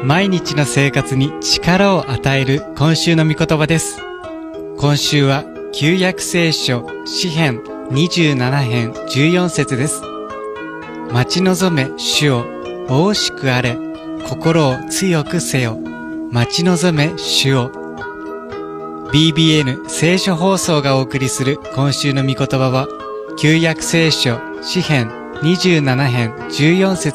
毎日の生活に力を与える今週の御言葉です。今週は旧約聖書詩編27編14節です。待ち望め主を、おしくあれ、心を強くせよ。待ち望め主を。BBN 聖書放送がお送りする今週の御言葉は、旧約聖書詩編27編14節